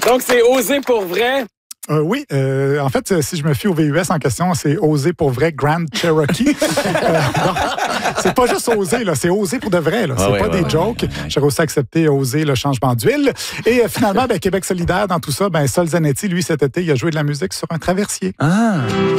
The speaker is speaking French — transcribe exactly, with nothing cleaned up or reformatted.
Donc, c'est Oser pour vrai. Euh, oui, euh, en fait, si je me fie au V U S en question, c'est Oser pour vrai Grand Cherokee. euh, donc, c'est pas juste oser, là, c'est oser pour de vrai. Là. C'est Ah ouais, pas ouais, des ouais, jokes. ouais, ouais. J'ai aussi accepté oser le changement d'huile. Et euh, finalement, ben, Québec solidaire dans tout ça, ben, Sol Zanetti, lui, cet été, il a joué de la musique sur un traversier. Ah!